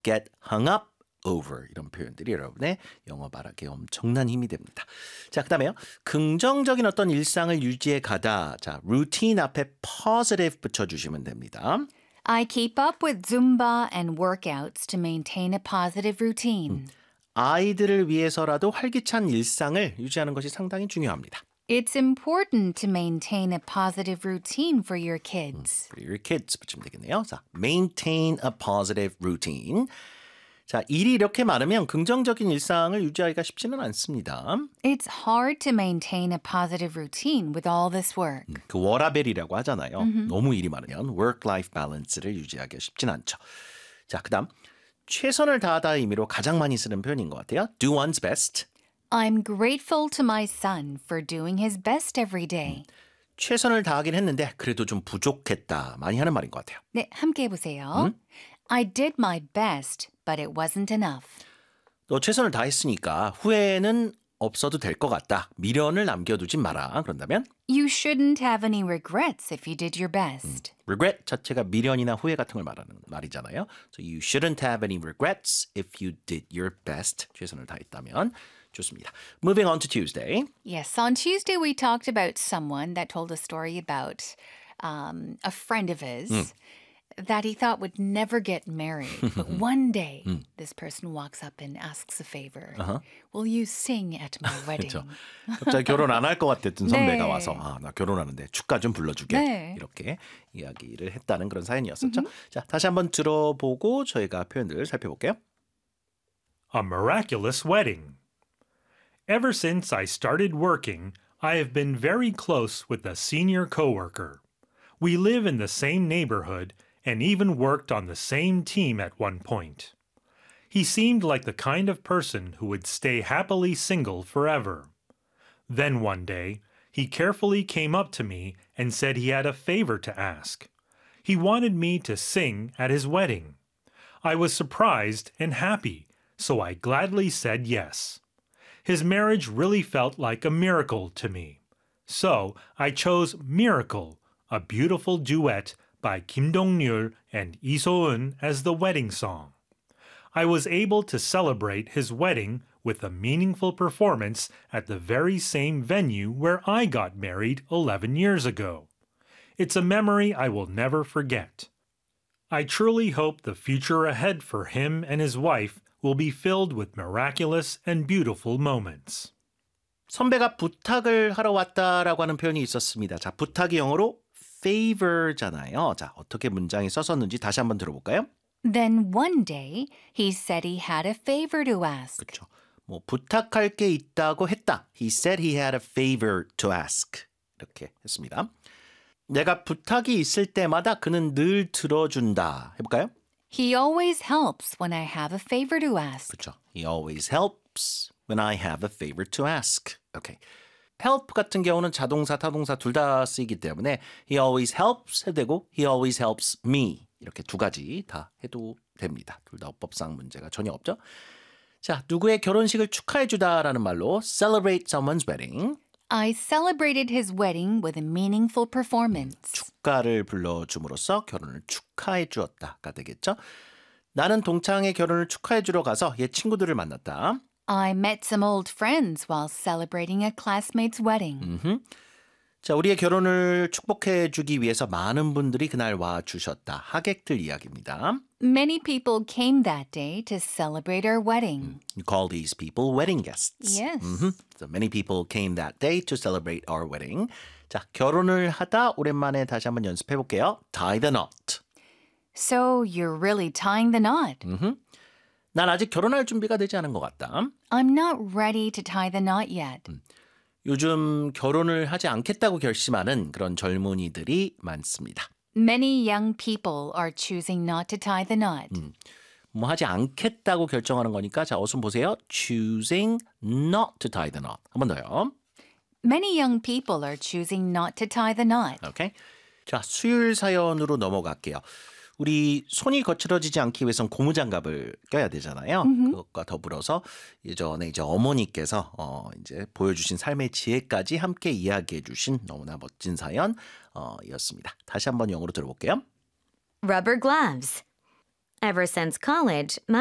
get hung up over 이런 표현들이 여러분의 영어 발악에 엄청난 힘이 됩니다. 자, 그다음에요. 긍정적인 어떤 일상을 유지해 가다. 자, routine 앞에 positive 붙여주시면 됩니다. I keep up with Zumba and workouts to maintain a positive routine. 아이들을 위해서라도 활기찬 일상을 유지하는 것이 상당히 중요합니다. It's important to maintain a positive routine for your kids. For your kids 붙이면 되겠네요. 자, maintain a positive routine. 자, 일이 이렇게 많으면 긍정적인 일상을 유지하기가 쉽지는 않습니다. It's hard to maintain a positive routine with all this work. 그 워라벨이라고 하잖아요. 너무 일이 많으면 work-life balance를 유지하기가 쉽진 않죠. 자, 그다음 최선을 다하다의 의미로 가장 많이 쓰는 표현인 것 같아요. Do one's best. I'm grateful to my son for doing his best every day. 최선을 다하긴 했는데 그래도 좀 부족했다. 많이 하는 말인 것 같아요. 네, 함께 해보세요. I did my best, but it wasn't enough. 너 최선을 다했으니까 후회는 없어도 될 것 같다. 미련을 남겨두진 마라. 그런다면 You shouldn't have any regrets if you did your best. regret 자체가 미련이나 후회 같은 걸 말하는 말이잖아요. So you shouldn't have any regrets if you did your best. 최선을 다했다면 좋습니다. Moving on to Tuesday. Yes, on Tuesday we talked about someone that told a story about a friend of his that he thought would never get married. But one day, this person walks up and asks a favor. Will you sing at my wedding? 그렇죠. 갑자기 결혼 안 할 것 같았던 선배가 네. 와서 나 결혼하는데 축가 좀 불러주게 네. 이렇게 이야기를 했다는 그런 사연이었었죠. 자, 다시 한번 들어보고 저희가 표현들 살펴볼게요. A miraculous wedding. Ever since I started working, I have been very close with a senior coworker. We live in the same neighborhood and even worked on the same team at one point. He seemed like the kind of person who would stay happily single forever. Then one day, he carefully came up to me and said he had a favor to ask. He wanted me to sing at his wedding. I was surprised and happy, so I gladly said yes. His marriage really felt like a miracle to me. So I chose Miracle, a beautiful duet by Kim Dong-ryul and Lee So-eun as the wedding song. I was able to celebrate his wedding with a meaningful performance at the very same venue where I got married 11 years ago. It's a memory I will never forget. I truly hope the future ahead for him and his wife will be filled with miraculous and beautiful moments. 선배가 부탁을 하러 왔다라고 하는 표현이 있었습니다. 자, 부탁이 영어로 favor잖아요. 자, 어떻게 문장에 썼었는지 다시 한번 들어볼까요? Then one day, he said he had a favor to ask. 그렇죠. 뭐 부탁할 게 있다고 했다. He said he had a favor to ask. 이렇게 했습니다. 내가 부탁이 있을 때마다 그는 늘 들어준다. 해볼까요? He always helps when I have a favor to ask. 그렇죠. He always helps when I have a favor to ask. 오케이. help 같은 경우는 자동사, 타동사 둘 다 쓰이기 때문에 he always helps 해도 되고 he always helps me 이렇게 두 가지 다 해도 됩니다. 둘 다 어법상 문제가 전혀 없죠. 자, 누구의 결혼식을 축하해주다라는 말로 celebrate someone's wedding. I celebrated his wedding with a meaningful performance. 축가를 불러줌으로써 결혼을 축하해 주었다가 되겠죠. 나는 동창의 결혼을 축하해 주러 가서 옛 친구들을 만났다. I met some old friends while celebrating a classmate's wedding. 자, 우리의 결혼을 축복해 주기 위해서 많은 분들이 그날 와 주셨다. 하객들 이야기입니다. Many people came that day to celebrate our wedding. You call these people wedding guests. Yes. So many people came that day to celebrate our wedding. 자, 결혼을 하다 오랜만에 다시 한번 연습해 볼게요. Tie the knot. So you're really tying the knot. 난 아직 결혼할 준비가 되지 않은 것 같다. I'm not ready to tie the knot yet. 요즘 결혼을 하지 않겠다고 결심하는 그런 젊은이들이 많습니다. Many young people are choosing not to tie the knot. 뭐 하지 않겠다고 결정하는 거니까 자, 어순 보세요. Choosing not to tie the knot. 한 번 더요. Many young people are choosing not to tie the knot. 오케이. 자, 수요일 사연으로 넘어갈게요. 우리 손이 거칠어지지 않기 위해선 고무장갑을 껴야 되잖아요. 그것과 더불어서 예전에 이제 어머니께서 이제 보여주신 삶의 지혜까지 함께 이야기해 주신 너무나 멋진 사연 이었습니다. 다시 한번 영어로 들어볼게요. Rubber gloves. Ever since college,